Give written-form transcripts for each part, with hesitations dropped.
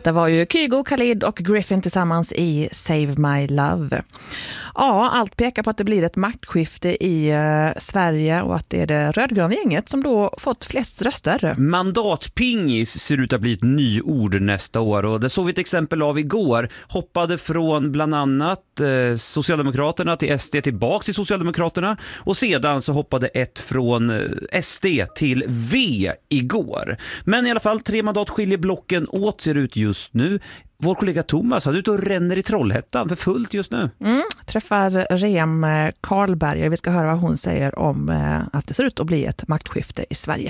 Det var ju Kygo, Khalid och Griffin tillsammans i Save My Love. Ja, allt pekar på att det blir ett maktskifte i Sverige och att det är det rödgröna gänget som då fått flest röster. Mandatpingis ser ut att bli ett nyord nästa år och det såg vi ett exempel av igår. Hoppade från bland annat Socialdemokraterna till SD tillbaka till Socialdemokraterna och sedan så hoppade ett från SD till V igår. Men i alla fall 3 mandat skiljer blocken åt ser ut just nu. Vår kollega Thomas har ut och ränner i Trollhättan för fullt just nu. Träffar Rem Karlberg. Vi ska höra vad hon säger om att det ser ut att bli ett maktskifte i Sverige.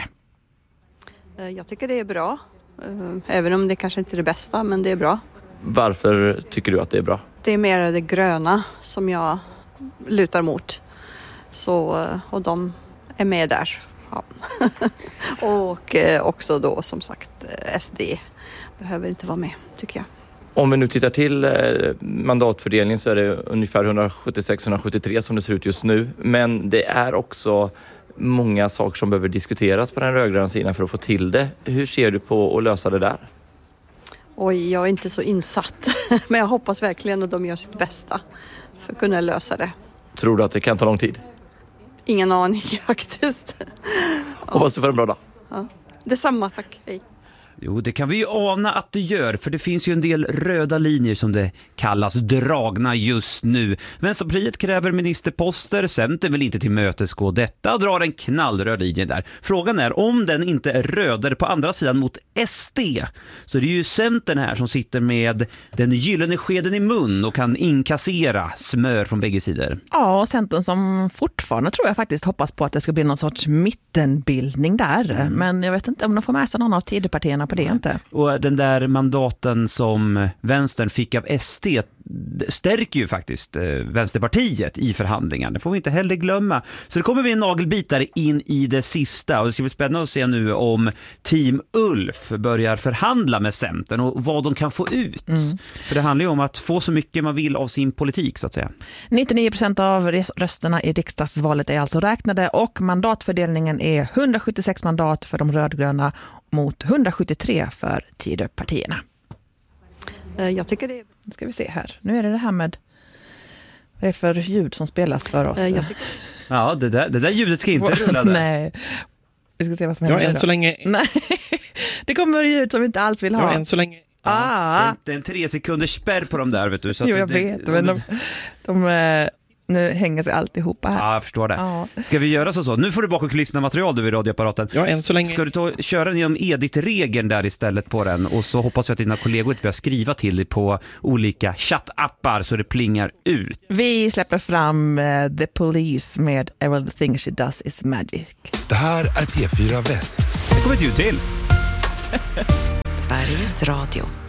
Jag tycker det är bra. Även om det kanske inte är det bästa, men det är bra. Varför tycker du att det är bra? Det är mer det gröna som jag lutar mot. Och de är med där. Ja. Och också då som sagt SD behöver inte vara med, tycker jag. Om vi nu tittar till mandatfördelningen så är det ungefär 176-173 som det ser ut just nu. Men det är också många saker som behöver diskuteras på den rödgröna sidan för att få till det. Hur ser du på att lösa det där? Oj, jag är inte så insatt. Men jag hoppas verkligen att de gör sitt bästa för att kunna lösa det. Tror du att det kan ta lång tid? Ingen aning faktiskt. Hoppas du får en bra dag. Ja. Detsamma, tack. Hej. Jo, det kan vi ju ana att det gör, för det finns ju en del röda linjer som det kallas dragna just nu. Vänsterpartiet kräver ministerposter, Centern vill inte tillmötesgå detta och drar en knallröd linje där. Frågan är om den inte är rödare på andra sidan mot SD. Så det är ju Centern här som sitter med den gyllene skeden i mun och kan inkassera smör från bägge sidor. Ja, och Centern som fortfarande tror jag faktiskt hoppas på att det ska bli någon sorts mittenbildning där. Men jag vet inte om de får med sig någon av Tidöpartierna på det inte. Och den där mandaten som vänstern fick av SD stärker ju faktiskt Vänsterpartiet i förhandlingarna. Det får vi inte heller glömma. Så det kommer vi en nagelbitare in i det sista. Och det ska bli spännande att se nu om Team Ulf börjar förhandla med Centern och vad de kan få ut. För det handlar ju om att få så mycket man vill av sin politik så att säga. 99% av rösterna i riksdagsvalet är alltså räknade och mandatfördelningen är 176 mandat för de rödgröna mot 173 för Tidöpartierna. Jag tycker det är... Nu ska vi se här. Nu är det här med vad är det för ljud som spelas för oss. Ja, det där ljudet ska inte rulla där. Nej. Vi ska se vad som händer. Ja, än så länge. Nej. Det kommer ljud som vi inte alls vill ha. Ja, än så länge. Det är en 3 sekunders spärr på dem där, vet du. Så att jo, jag vet. Men de nu hänger sig alltihopa här. Ja, jag förstår det. Ja. Ska vi göra så? Nu får du bakom kulisserna material du vid radioapparaten. Ja, än så länge. Ska du köra genom edit-regeln där istället på den och så hoppas vi att dina kollegor börjar skriva till dig på olika chattappar så det plingar ut. Vi släpper fram The Police med Everything She Does Is Magic. Det här är P4 Väst. Det kommer ett ljud till. Sveriges Radio.